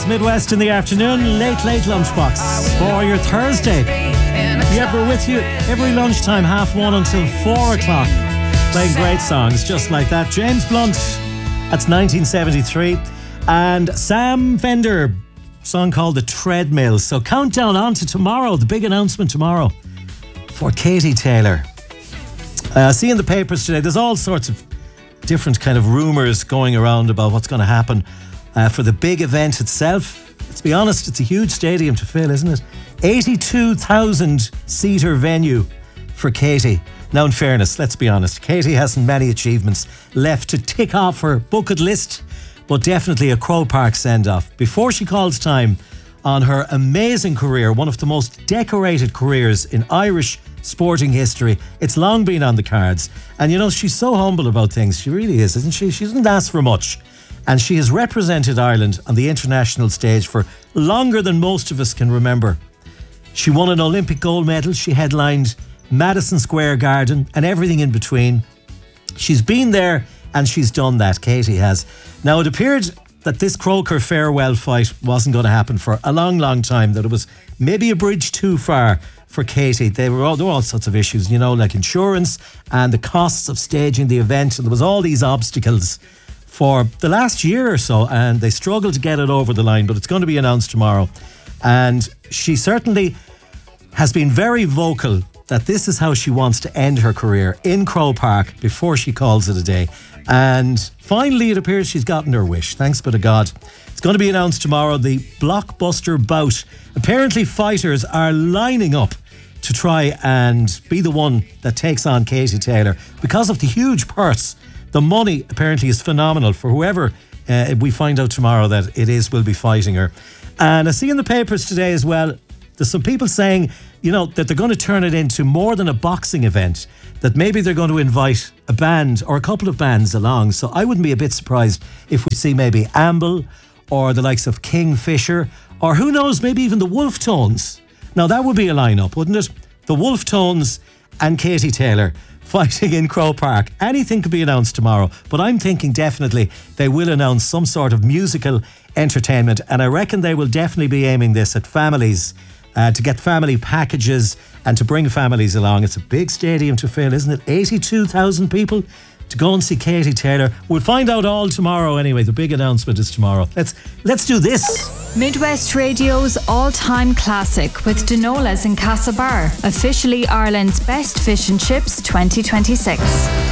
Midwest in the afternoon, late lunchbox for your Thursday. Yeah, we're with you every lunchtime, 1:30 until 4 o'clock, playing great songs just like that. James Blunt, that's 1973, and Sam Fender, song called The Treadmill. So countdown on to tomorrow, the big announcement tomorrow for Katie Taylor. See in the papers today, there's all sorts of different kind of rumours going around about what's going to happen for the big event itself. Let's be honest, it's a huge stadium to fill, isn't it? 82,000 seater venue for Katie. Now, in fairness, let's be honest, Katie hasn't many achievements left to tick off her bucket list, but definitely a Croke Park send-off before she calls time on her amazing career, one of the most decorated careers in Irish sporting history. It's long been on the cards. And you know, she's so humble about things. She really is, isn't she? She doesn't ask for much. And she has represented Ireland on the international stage for longer than most of us can remember. She won an Olympic gold medal. She headlined Madison Square Garden and everything in between. She's been there and she's done that. Katie has. Now, it appeared that this Croker farewell fight wasn't going to happen for a long, long time, that it was maybe a bridge too far for Katie. There were all sorts of issues, you know, like insurance and the costs of staging the event. And there was all these obstacles for the last year or so, and they struggled to get it over the line, but it's going to be announced tomorrow. And she certainly has been very vocal that this is how she wants to end her career, in Croke Park, before she calls it a day. And finally, it appears she's gotten her wish. Thanks be to God. It's going to be announced tomorrow, the blockbuster bout. Apparently, fighters are lining up to try and be the one that takes on Katie Taylor because of the huge purse. The money apparently is phenomenal for whoever we find out tomorrow that it is will be fighting her. And I see in the papers today as well, there's some people saying, you know, that they're going to turn it into more than a boxing event, that maybe they're going to invite a band or a couple of bands along. So I wouldn't be a bit surprised if we see maybe Amble or the likes of Kingfisher, or who knows, maybe even the Wolf Tones. Now that would be a lineup, wouldn't it? The Wolf Tones and Katie Taylor fighting in Croke Park. Anything could be announced tomorrow, but I'm thinking definitely they will announce some sort of musical entertainment, and I reckon they will definitely be aiming this at families, to get family packages and to bring families along. It's a big stadium to fill, isn't it? 82,000 people to go and see Katie Taylor. We'll find out all tomorrow anyway. The big announcement is tomorrow. Let's do this. Midwest Radio's all-time classic with Denola's in Castlebar, officially Ireland's best fish and chips 2026.